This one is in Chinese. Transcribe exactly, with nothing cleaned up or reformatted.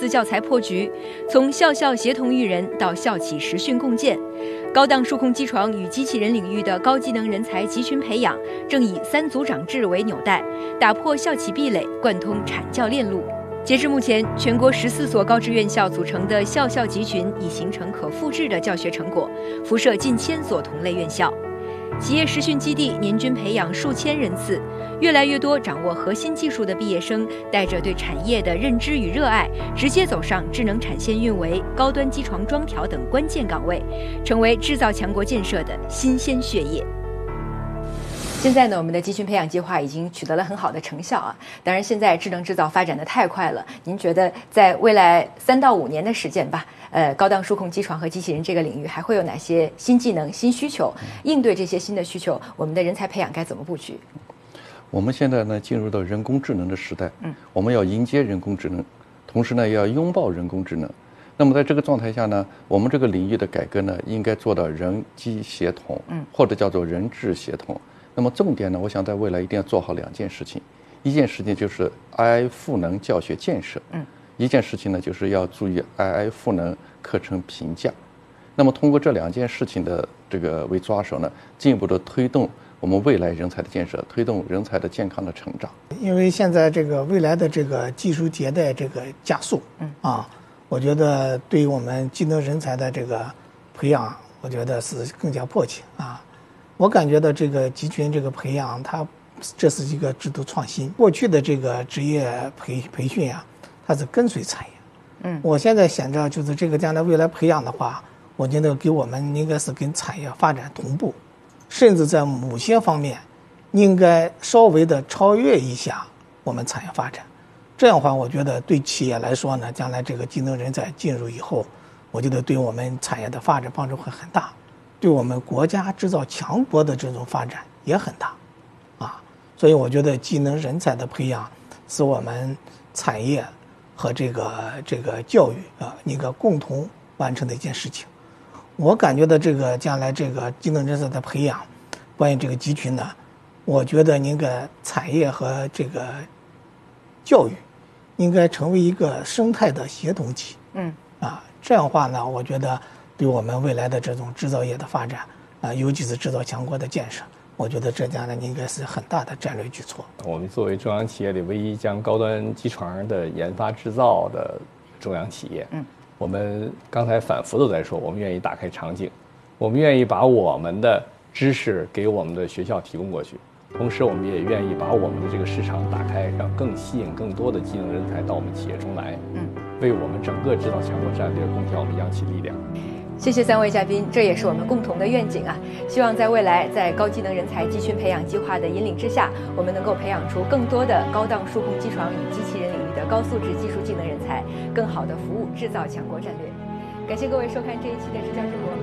思教材破局，从校校协同育人到校企实训共建，高档数控机床与机器人领域的高技能人才集群培养，正以三组长制为纽带，打破校企壁垒，贯通产教链路。截至目前，全国十四所高职院校组成的校校集群已形成可复制的教学成果，辐射近千所同类院校。企业实训基地年均培养数千人次，越来越多掌握核心技术的毕业生，带着对产业的认知与热爱，直接走上智能产线运维、高端机床装调等关键岗位，成为制造强国建设的新鲜血液。现在呢，我们的集群培养计划已经取得了很好的成效啊。当然，现在智能制造发展的太快了，您觉得在未来三到五年的时间吧，呃，高档数控机床和机器人这个领域还会有哪些新技能、新需求？应对这些新的需求，我们的人才培养该怎么布局？ 我们现在呢，进入到人工智能的时代，嗯，我们要迎接人工智能，同时呢，也要拥抱人工智能。那么在这个状态下呢，我们这个领域的改革呢，应该做到人机协同，嗯，或者叫做人智协同。那么重点呢，我想在未来一定要做好两件事情，一件事情就是 I I 赋能教学建设，嗯，一件事情呢就是要注意 I I 赋能课程评价。那么通过这两件事情的这个为抓手呢，进一步的推动我们未来人才的建设，推动人才的健康的成长。 因为现在这个未来的这个技术迭代这个加速，嗯啊，我觉得对于我们技能人才的这个培养，我觉得是更加迫切啊。我感觉到这个集群这个培养，它这是一个制度创新。过去的这个职业培培训啊，它是跟随产业。嗯，我现在想着就是这个将来未来培养的话，我觉得给我们应该是跟产业发展同步，甚至在某些方面，应该稍微的超越一下我们产业发展。这样的话，我觉得对企业来说呢，将来这个技能人才进入以后，我觉得对我们产业的发展帮助会很大。对我们国家制造强国的这种发展也很大，啊，所以我觉得技能人才的培养是我们产业和这个这个教育啊一个共同完成的一件事情。我感觉到这个将来这个技能人才的培养，关于这个集群呢，我觉得应该产业和这个教育应该成为一个生态的协同体。嗯，啊，这样的话呢，我觉得对我们未来的这种制造业的发展啊，尤其是制造强国的建设，我觉得这将来应该是很大的战略举措。 我们作为中央企业里唯一将高端机床的研发制造的中央企业，嗯，我们刚才反复都在说，我们愿意打开场景，我们愿意把我们的知识给我们的学校提供过去，同时我们也愿意把我们的这个市场打开，让更吸引更多的技能人才到我们企业中来，嗯，为我们整个制造强国战略贡献我们央企力量。 谢谢三位嘉宾，这也是我们共同的愿景啊！希望在未来，在高技能人才集群培养计划的引领之下，我们能够培养出更多的高档数控机床与机器人领域的高素质技术技能人才，更好的服务制造强国战略。感谢各位收看这一期的直角直播。